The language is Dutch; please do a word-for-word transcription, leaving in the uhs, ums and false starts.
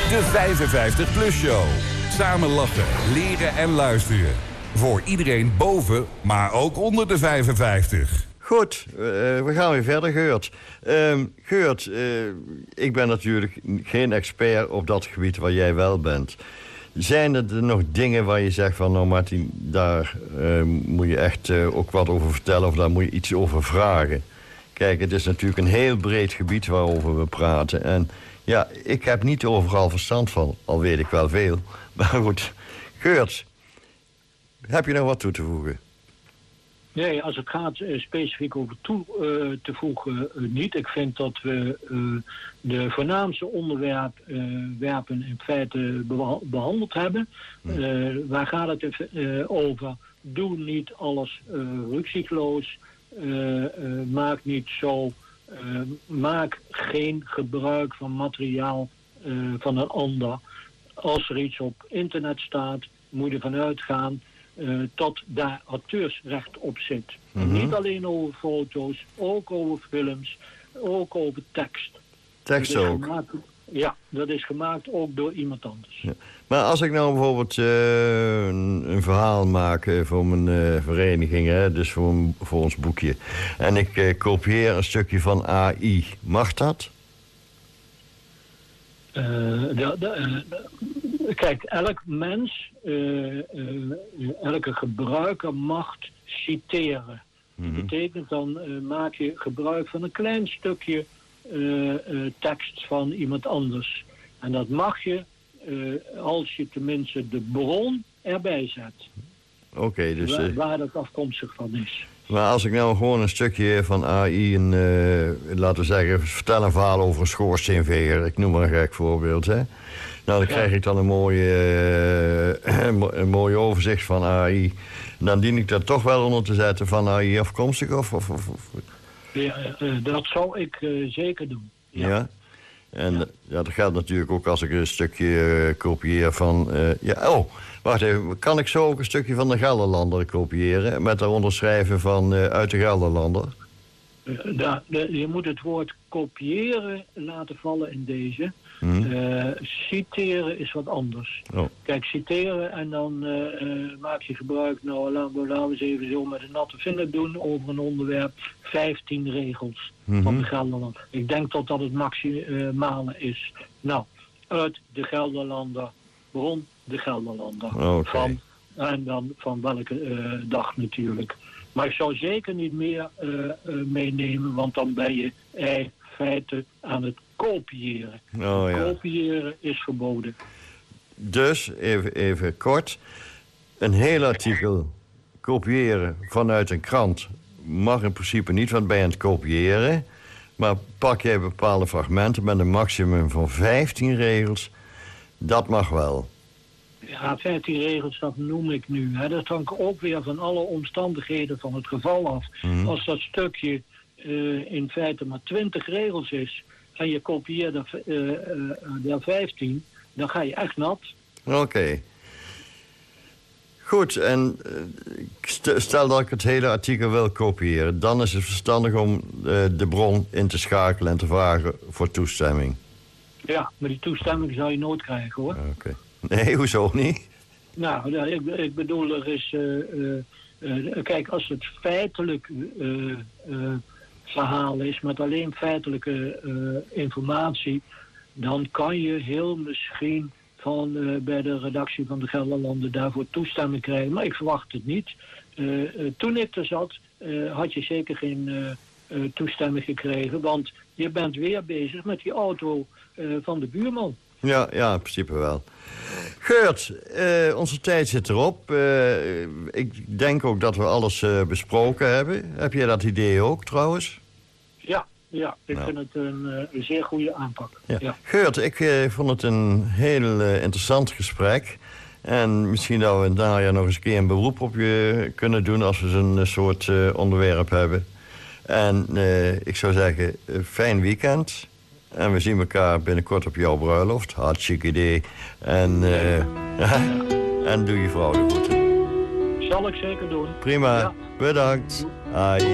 De vijfenvijftig plus show. Samen lachen, leren en luisteren. Voor iedereen boven, maar ook onder de vijfenvijftig. Goed, uh, we gaan weer verder, Geurt. Uh, Geurt, uh, ik ben natuurlijk geen expert op dat gebied waar jij wel bent. Zijn er nog dingen waar je zegt van... nou Martin, daar uh, moet je echt uh, ook wat over vertellen... of daar moet je iets over vragen? Kijk, het is natuurlijk een heel breed gebied waarover we praten. En ja, ik heb niet overal verstand van, al weet ik wel veel. Maar goed, Geurt, heb je nog wat toe te voegen? Nee, als het gaat uh, specifiek over toe uh, te voegen, uh, niet. Ik vind dat we uh, de voornaamste onderwerpen uh, in feite beha- behandeld hebben. Uh, waar gaat het uh, over? Doe niet alles uh, rukzichtloos. Uh, uh, maak niet zo. Uh, maak geen gebruik van materiaal uh, van een ander. Als er iets op internet staat, moet je ervan uitgaan... Uh, tot daar auteursrecht op zit. Mm-hmm. Niet alleen over foto's, ook over films, ook over tekst. Tekst ook? Gemaakt, ja, dat is gemaakt ook door iemand anders. Ja. Maar als ik nou bijvoorbeeld uh, een, een verhaal maak uh, voor mijn uh, vereniging, hè, dus voor, een, voor ons boekje... en ik uh, kopieer een stukje van A I, mag dat? Uh, de, de, uh, kijk, elk mens, uh, uh, elke gebruiker mag citeren. Mm-hmm. Dat betekent dan uh, maak je gebruik van een klein stukje uh, uh, tekst van iemand anders. En dat mag je uh, als je tenminste de bron erbij zet. Oké, okay, dus... Uh... Waar, waar dat afkomstig van is. Maar als ik nou gewoon een stukje van A I, een, uh, laten we zeggen, vertel een verhaal over een schoorsteenveger, ik noem maar een gek voorbeeld, hè. Nou, dan krijg ik dan een mooie, uh, een mooie overzicht van A I. Dan dien ik dat toch wel onder te zetten van A I afkomstig, of... of, of, of. Ja, uh, dat zou ik uh, zeker doen. Ja. ja? En ja. ja, dat geldt natuurlijk ook als ik een stukje uh, kopieer van... Uh, ja, oh, wacht even. Kan ik zo ook een stukje van de Gelderlander kopiëren... met daaronder schrijven van uh, uit de Gelderlander? Uh, da, de, je moet het woord kopiëren laten vallen in deze. Hmm. Uh, citeren is wat anders. Oh. Kijk, citeren en dan uh, uh, maak je gebruik... nou, laten we, laten we eens even zo met een natte vinger doen... over een onderwerp, vijftien regels mm-hmm. van de Gelderlander. Ik denk dat dat het maximale is. Nou, uit de Gelderlander, bron de Gelderlander. Okay. Van, en dan van welke uh, dag natuurlijk. Maar ik zou zeker niet meer uh, uh, meenemen... want dan ben je in feite aan het kopiëren. Oh, ja. Kopiëren is verboden. Dus, even, even kort... een heel artikel kopiëren vanuit een krant... mag in principe niet, want ben je aan het kopiëren... maar pak jij bepaalde fragmenten met een maximum van vijftien regels... dat mag wel. Ja, vijftien regels, dat noem ik nu. Hè. Dat hangt ook weer van alle omstandigheden van het geval af. Mm-hmm. Als dat stukje uh, in feite maar twintig regels is... en je kopieert er uh, uh, vijftien, dan ga je echt nat. Oké. Okay. Goed, en uh, stel dat ik het hele artikel wil kopiëren... dan is het verstandig om uh, de bron in te schakelen en te vragen voor toestemming. Ja, maar die toestemming zou je nooit krijgen, hoor. Oké. Okay. Nee, hoezo niet? Nou, ik, ik bedoel, er is... Uh, uh, uh, kijk, als het feitelijk uh, uh, verhaal is... met alleen feitelijke uh, informatie... dan kan je heel misschien van uh, bij de redactie van de Gelderlander... daarvoor toestemming krijgen. Maar ik verwacht het niet. Uh, uh, toen ik er zat, uh, had je zeker geen uh, uh, toestemming gekregen... want je bent weer bezig met die auto uh, van de buurman. Ja, ja, in principe wel. Geurt, uh, onze tijd zit erop. Uh, ik denk ook dat we alles uh, besproken hebben. Heb jij dat idee ook, trouwens? Ja, ja ik nou. vind het een, uh, een zeer goede aanpak. Ja. Ja. Geurt, ik uh, vond het een heel uh, interessant gesprek. En misschien dat we najaar nog eens een keer een beroep op je kunnen doen... als we zo'n uh, soort uh, onderwerp hebben. En uh, ik zou zeggen, uh, fijn weekend... En we zien elkaar binnenkort op jouw bruiloft. Hartstikke idee. En, uh, ja. en doe je vrouw de groeten. Zal ik zeker doen. Prima. Ja. Bedankt. Ai.